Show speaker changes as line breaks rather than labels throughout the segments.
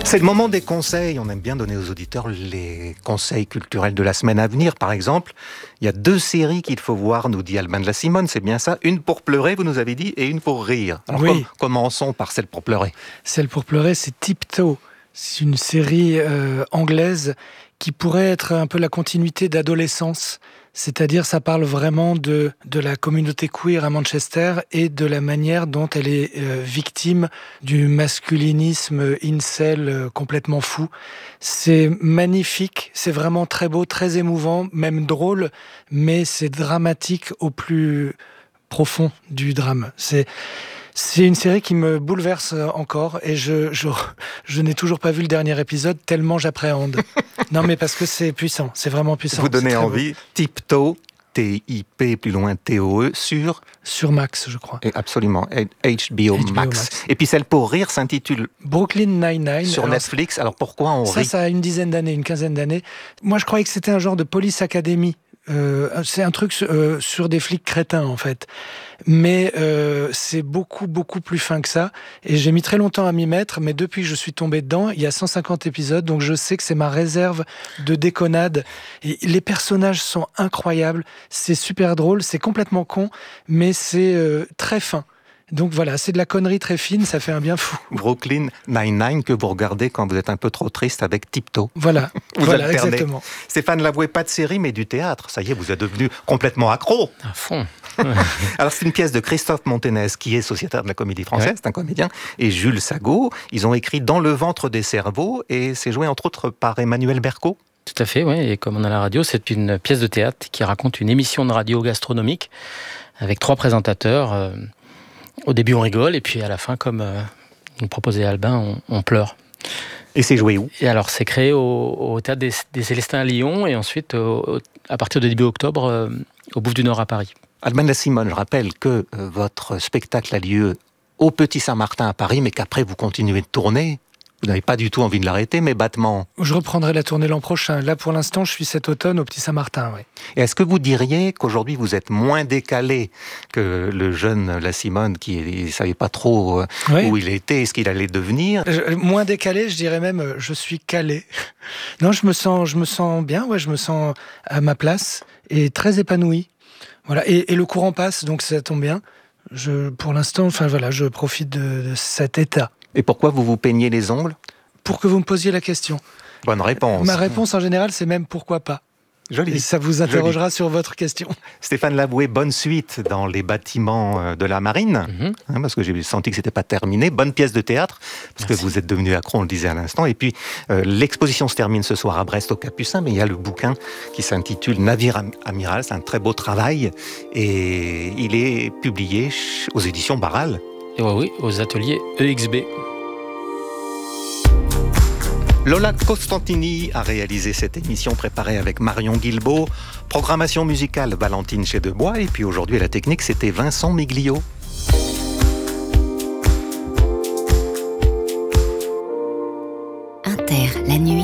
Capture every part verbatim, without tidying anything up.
C'est le moment des conseils. On aime bien donner aux auditeurs les conseils culturels de la semaine à venir. Par exemple, il y a deux séries qu'il faut voir, nous dit Albin de la Simone, c'est bien ça. Une pour pleurer, vous nous avez dit, et une pour rire. Alors
oui.
com- commençons par celle pour pleurer.
Celle pour pleurer, c'est Tiptoe. C'est une série euh, anglaise qui pourrait être un peu la continuité d'Adolescence. C'est-à-dire, ça parle vraiment de, de la communauté queer à Manchester et de la manière dont elle est euh, victime du masculinisme incel euh, complètement fou. C'est magnifique, c'est vraiment très beau, très émouvant, même drôle, mais c'est dramatique au plus profond du drame. C'est... C'est une série qui me bouleverse encore et je, je, je n'ai toujours pas vu le dernier épisode tellement j'appréhende. Non mais parce que c'est puissant, c'est vraiment puissant.
Vous donnez envie,
beau.
Tiptoe, T I P plus loin T O E, sur...
Sur Max, je crois.
Et absolument, H B O,
H B O
Max.
Max.
Et puis celle pour rire s'intitule
Brooklyn Nine-Nine.
sur
Alors,
Netflix. Alors pourquoi on
ça,
rit?
ça a une dizaine d'années, une quinzaine d'années. Moi je croyais que c'était un genre de Police Academy. Euh, c'est un truc euh, sur des flics crétins en fait, mais euh, c'est beaucoup beaucoup plus fin que ça et j'ai mis très longtemps à m'y mettre, mais depuis que je suis tombé dedans, il y a cent cinquante épisodes, donc je sais que c'est ma réserve de déconnade et les personnages sont incroyables, c'est super drôle, c'est complètement con, mais c'est euh, très fin. Donc voilà, c'est de la connerie très fine, ça fait un bien fou.
Brooklyn Nine-Nine que vous regardez quand vous êtes un peu trop triste avec Tiptoe.
Voilà,
Vous
voilà
alternez.
exactement.
Stéphane Lavoué, pas de série mais du théâtre. Ça y est, vous êtes devenu complètement accro.
À fond.
Alors c'est une pièce de Christophe Monténez qui est sociétaire de la Comédie Française,
Ouais.
c'est un comédien, et Jules Sago. Ils ont écrit Dans le ventre des cerveaux et c'est joué entre autres par Emmanuel Berco.
Tout à fait, oui. Et comme on a la radio, c'est une pièce de théâtre qui raconte une émission de radio gastronomique avec trois présentateurs. Euh, au début, on rigole, et puis à la fin, comme euh, nous proposait Albin, on, on pleure.
Et c'est joué où?
Et alors, c'est créé au, au Théâtre des, des Célestins à Lyon, et ensuite, au, au, à partir de début octobre, euh, au Bouffe du Nord à Paris.
Albin de la Simone, je rappelle que euh, votre spectacle a lieu au Petit Saint-Martin à Paris, mais qu'après vous continuez de tourner. Vous n'avez pas du tout envie de l'arrêter, mais battement.
Je reprendrai la tournée l'an prochain. Là, pour l'instant, je suis cet automne au Petit Saint-Martin. Oui.
Et est-ce que vous diriez qu'aujourd'hui vous êtes moins décalé que le jeune La Simone qui ne savait pas trop euh,
Oui.
où il était et ce qu'il allait devenir?
Je- moins décalé, je dirais même, euh, je suis calé. Non, je me sens, je me sens bien. Ouais, je me sens à ma place et très épanoui. Voilà. Et, et le courant passe, donc ça tombe bien. Je, pour l'instant, enfin voilà, je profite de, de cet état.
Et pourquoi vous vous peignez les ongles?
Pour que vous me posiez la question.
Bonne réponse.
Ma réponse en général, c'est même pourquoi pas.
Joli.
Et ça vous interrogera sur votre question.
Stéphane Lavoué, bonne suite dans les bâtiments euh, de la marine,
Mm-hmm.
hein, parce que j'ai senti que c'était pas terminé. Bonne pièce de théâtre, parce
Merci.
que vous êtes devenu accro, on le disait à l'instant. Et puis, euh, l'exposition se termine ce soir à Brest au Capucin, mais il y a le bouquin qui s'intitule Navire am- amiral. C'est un très beau travail et il est publié ch- aux éditions Barral.
Et ouais, oui, aux ateliers E X B.
Lola Costantini a réalisé cette émission préparée avec Marion Guilbault. Programmation musicale, Valentine Chedebois. Et puis aujourd'hui, à la technique, c'était Vincent Miglio.
Inter, la nuit.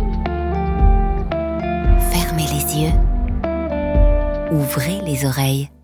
Fermez les yeux. Ouvrez les oreilles.